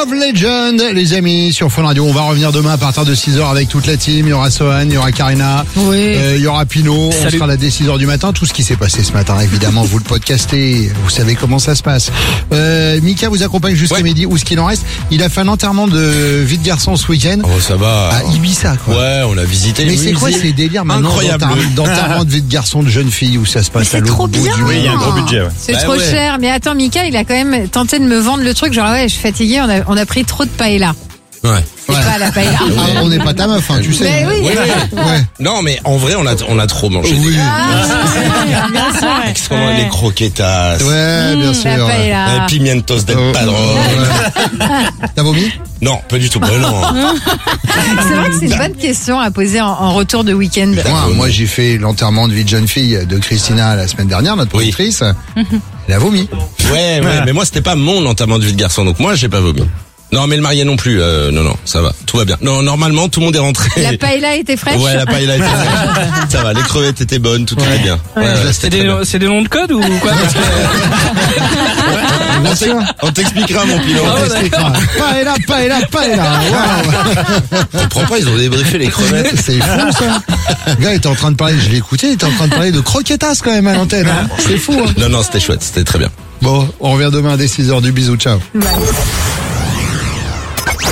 of Legend, les amis, sur Fun Radio. On va revenir demain à partir de 6h avec toute la team. Il y aura Sohan, il y aura Karina, il y aura Pino. On sera là dès 6h du matin. Tout ce qui s'est passé ce matin, évidemment, vous le podcastez. Vous savez comment ça se passe. Mika vous accompagne jusqu'à midi. Où ce qu'il en reste? Il a fait un enterrement de vie de garçon ce week-end. Oh, ça va. À Ibiza, quoi. Ouais, on a visité. Mais c'est quoi ces délires maintenant? Incroyable. D'enterrement de vie de garçon, de jeune fille, où ça se passe à l'autre bout du monde. Oui, il y a un gros budget, ouais. C'est trop cher. Mais attends, Mika, il a quand même tenté de me vendre le truc. Genre, ouais, je suis fatiguée, on a pris trop de paella. Ouais. C'est pas la paella. On n'est pas ta meuf, hein, tu sais. Mais oui. Ouais. Non, mais en vrai, on a trop mangé. Oui. Bien sûr. Extrêmement les croquetas. Ouais, bien sûr. La paella. Les pimientos del padrón. T'as vomi? Non, pas du tout. Bah, non. C'est vrai que c'est une bonne question à poser en retour de week-end. Moi, j'ai fait l'enterrement de vie de jeune fille de Christina la semaine dernière, notre productrice. Elle a vomi. Ouais, mais moi, c'était pas mon enterrement de vie de garçon, donc moi, j'ai pas vomi. Non, mais le marié non plus. Non, ça va, tout va bien. Non, normalement, tout le monde est rentré. La paella était fraîche. Ouais, la paella était fraîche. Ça va, les crevettes étaient bonnes, tout allait bien. Ouais, c'est des noms de code ou quoi? Bien sûr. On t'expliquera, mon pilot. On t'expliquera. Paella. Wow. Je comprends pas, ils ont débriefé les crevettes. C'est fou, ça. Le gars était en train de parler, je l'ai écouté, il était en train de parler de croquetas quand même à l'antenne. Hein. C'est fou. Hein. Non, c'était chouette, c'était très bien. Bon, on revient demain dès 6h du bisou, ciao. Ouais.